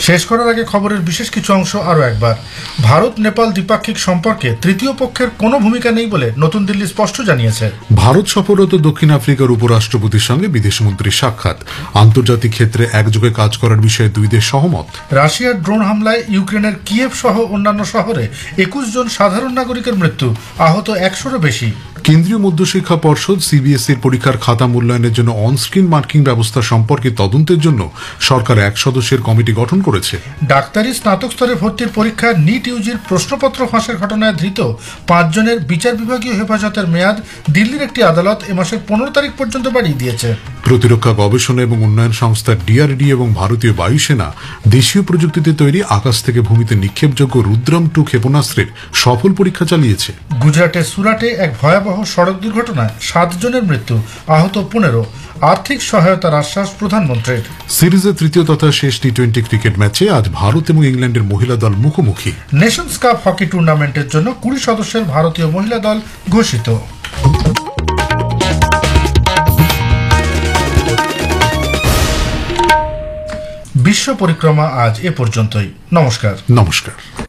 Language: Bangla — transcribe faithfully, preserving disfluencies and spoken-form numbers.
শেষ করার আগে খবরের বিশেষ কিছু অংশ আরও একবার। ভারত নেপাল দ্বিপাক্ষিক সম্পর্কে তৃতীয় পক্ষের কোনো ভূমিকা নেই বলে নতুন দিল্লি স্পষ্ট জানিয়েছে। ভারত সফররত দক্ষিণ আফ্রিকার উপরাষ্ট্রপতির সঙ্গে বিদেশমন্ত্রীর সাক্ষাৎ। আন্তর্জাতিক ক্ষেত্রে একযোগে কাজ করার বিষয়ে দুই দেশ সহমত। রাশিয়ার ড্রোন হামলায় ইউক্রেনের কিয়েভ সহ অন্যান্য শহরে একুশ জন সাধারণ নাগরিকের মৃত্যু, আহত একশোরও বেশি। কেন্দ্রীয় মধ্যশিক্ষা পর্ষদ সিবিএসইর পরীক্ষার খাতা মূল্যায়নের জন্য অনস্ক্রিন মার্কিং ব্যবস্থা সম্পর্কে তদন্তের জন্য সরকার এক সদস্যের কমিটি গঠন করেছে। ডাক্তারি স্নাতক স্তরে ভর্তির পরীক্ষা নিট ইউজির প্রশ্নপত্র ফাঁসের ঘটনায় ধৃত পাঁচজনের বিচার বিভাগীয় হেফাজতের মেয়াদ দিল্লির একটি আদালত এ মাসের পনেরো তারিখ পর্যন্ত বাড়িয়ে দিয়েছে। প্রতিরক্ষা গবেষণা এবং উন্নয়ন সংস্থা ডিআরডি এবং ভারতীয় বায়ুসেনা দেশীয় প্রযুক্তিতে তৈরি আকাশ থেকে ভূমিতে নিক্ষেপযোগ্য রুদ্রম টু ক্ষেপণাস্ত্রের সফল পরীক্ষা চালিয়েছে। গুজরাটের সুরাটে এক ভয়াবহ সড়ক দুর্ঘটনায় সাত জনের মৃত্যু, আহত পনেরো। আর্থিক সহায়তার আশ্বাস প্রধানমন্ত্রীর। সিরিজের তৃতীয় তথা শেষ টি টোয়েন্টি ক্রিকেট ম্যাচে আজ ভারত এবং ইংল্যান্ডের মহিলা দল মুখোমুখি। নেশনস কাপ হকি টুর্নামেন্টের জন্য কুড়ি সদস্যের ভারতীয় মহিলা দল ঘোষিত। বিশ্ব পরিক্রমা আজ এ পর্যন্তই। নমস্কার। নমস্কার।